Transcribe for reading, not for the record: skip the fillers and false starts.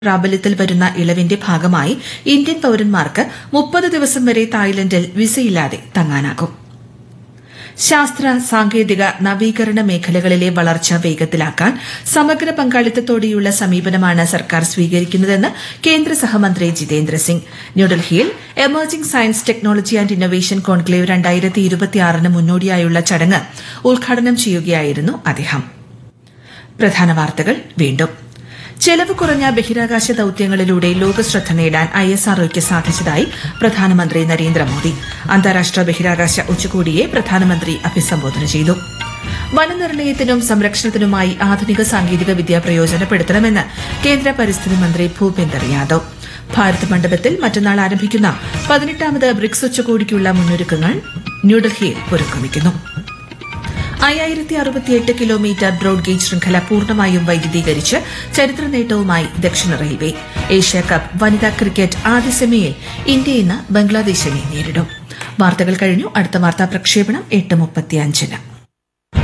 പ്രാബല്യത്തിൽ വരുന്ന ഇളവിന്റെ ഭാഗമായി ഇന്ത്യൻ പൌരന്മാർക്ക് 30 ദിവസം വരെ തായ്ലൻഡിൽ വിസയില്ലാതെ തങ്ങാനാകും. ശാസ്ത്ര സാങ്കേതിക നവീകരണ മേഖലകളിലെ വളർച്ച വേഗത്തിലാക്കാൻ സമഗ്ര പങ്കാളിത്തത്തോടെയുള്ള സമീപനമാണ് സർക്കാർ സ്വീകരിക്കുന്നതെന്ന് കേന്ദ്ര സഹമന്ത്രി ജിതേന്ദ്ര സിംഗ്. ന്യൂഡൽഹിയിൽ emerging science technology and innovation conclave 2026 മുന്നോടിയായുള്ള ചടങ്ങ് ഉദ്ഘാടനം ചെയ്യുകയായിരുന്നു അദ്ദേഹം. പ്രധാന വാർത്തകൾ വീണ്ടും. ചെലവ് കുറഞ്ഞ ബഹിരാകാശ ദൌത്യങ്ങളിലൂടെ ലോകശ്രദ്ധ നേടാൻ ISROയ്ക്ക് സാധിച്ചതായി പ്രധാനമന്ത്രി നരേന്ദ്രമോദി. അന്താരാഷ്ട്ര ബഹിരാകാശ ഉച്ചകോടിയെ പ്രധാനമന്ത്രി അഭിസംബോധന ചെയ്തു. വനനിർണ്ണയത്തിനും സംരക്ഷണത്തിനുമായി ആധുനിക സാങ്കേതിക വിദ്യ പ്രയോജനപ്പെടുത്തണമെന്ന് കേന്ദ്ര പരിസ്ഥിതി മന്ത്രി ഭൂപേന്ദർ യാദവ്. ഭാരത് മണ്ഡപത്തിൽ മറ്റന്നാൾ ആരംഭിക്കുന്ന 18ാമത് ബ്രിക്സ് ഉച്ചകോടിക്കുള്ള മുന്നൊരുക്കങ്ങൾ ന്യൂഡൽഹിയിൽ പുരോഗമിക്കുന്നു. 5068 കിലോമീറ്റർ ബ്രോഡ്ഗേജ് ശൃംഖല പൂർണ്ണമായും വൈദ്യുതീകരിച്ച് ചരിത്ര നേട്ടവുമായി ദക്ഷിണ റെയിൽവേ. ഏഷ്യാകപ്പ് വനിതാ ക്രിക്കറ്റ് ആദ്യ സെമിയിൽ ഇന്ത്യ ഇന്ന് ബംഗ്ലാദേശിനെ നേരിടും. വാർത്തകൾ കഴിഞ്ഞു. അടുത്ത വാർത്താ പ്രക്ഷേപണം 8:35.